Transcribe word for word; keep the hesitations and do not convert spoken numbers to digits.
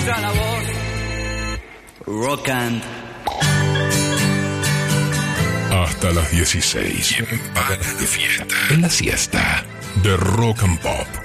La voz. Rock and. Hasta las dieciséis. Bien para de fiesta. En la siesta de Rock and Pop.